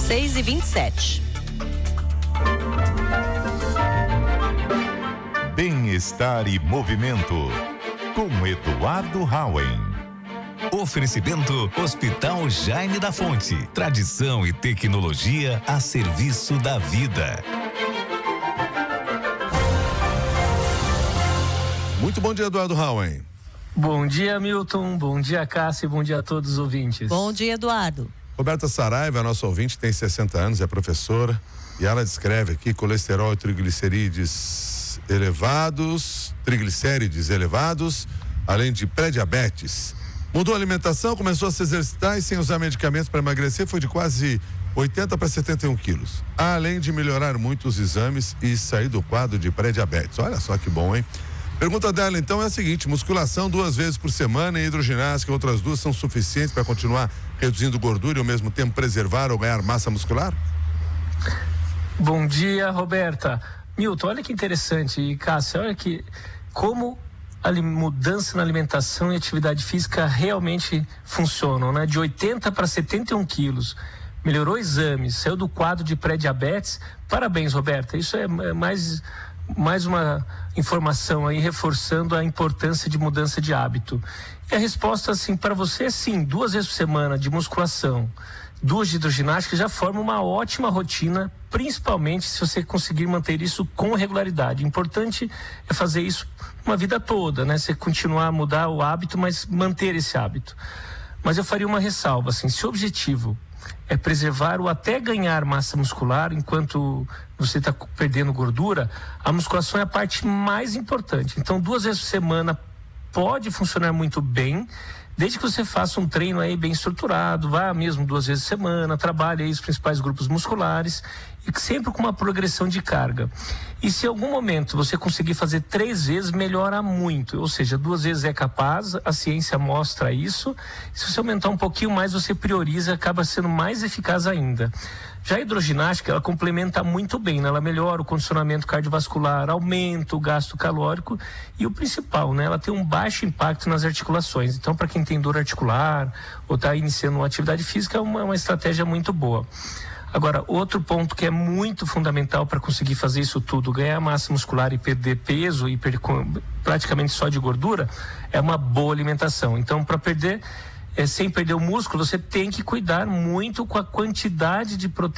6h27. Bem-estar e movimento, com Eduardo Hauen. Oferecimento Hospital Jaime da Fonte. Tradição e tecnologia a serviço da vida. Muito bom dia, Eduardo Hauen. Bom dia, Milton. Bom dia, Cássia. Bom dia a todos os ouvintes. Bom dia, Eduardo. Roberta Saraiva, nossa ouvinte, tem 60 anos, é professora, e ela descreve aqui colesterol e triglicérides elevados, além de pré-diabetes. Mudou a alimentação, começou a se exercitar e sem usar medicamentos para emagrecer, foi de quase 80 para 71 quilos. Além de melhorar muito os exames e sair do quadro de pré-diabetes. Olha só que bom, hein? Pergunta dela então é a seguinte: musculação 2 vezes por semana e hidroginástica, outras 2 são suficientes para continuar reduzindo gordura e ao mesmo tempo preservar ou ganhar massa muscular? Bom dia, Roberta. Milton, olha que interessante. E Cássia, olha que como a mudança na alimentação e atividade física realmente funcionam, né? De 80 para 71 quilos. Melhorou exames, saiu do quadro de pré-diabetes. Parabéns, Roberta. Isso é mais uma informação aí reforçando a importância de mudança de hábito. E a resposta, assim, para você, sim, 2 vezes por semana de musculação, 2 de hidroginástica já forma uma ótima rotina, principalmente se você conseguir manter isso com regularidade. O importante é fazer isso uma vida toda, né? Você continuar a mudar o hábito, mas manter esse hábito. Mas eu faria uma ressalva, assim, se o objetivo é preservar ou até ganhar massa muscular enquanto você está perdendo gordura, a musculação é a parte mais importante. Então, 2 vezes por semana pode funcionar muito bem, desde que você faça um treino aí bem estruturado, vá mesmo 2 vezes por semana, trabalhe aí os principais grupos musculares e sempre com uma progressão de carga. E se em algum momento você conseguir fazer 3 vezes, melhora muito, ou seja, 2 vezes é capaz, a ciência mostra isso. Se você aumentar um pouquinho mais, você prioriza, acaba sendo mais eficaz ainda. Já a hidroginástica, ela complementa muito bem, né? Ela melhora o condicionamento cardiovascular, aumenta o gasto calórico e o principal, né? Ela tem um baixo impacto nas articulações. Então, para quem tem dor articular ou está iniciando uma atividade física, é uma estratégia muito boa. Agora, outro ponto que é muito fundamental para conseguir fazer isso tudo, ganhar massa muscular e perder peso e perder praticamente só de gordura, é uma boa alimentação. Então, para perder, sem perder o músculo, você tem que cuidar muito com a quantidade de proteína